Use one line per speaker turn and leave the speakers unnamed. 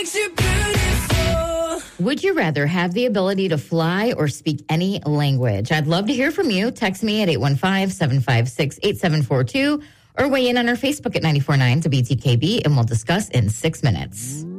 Would you rather have the ability to fly or speak any language? I'd love to hear from you. Text me at 815-756-8742 or weigh in on our Facebook at 94.9 WTKB, and we'll discuss in 6 minutes.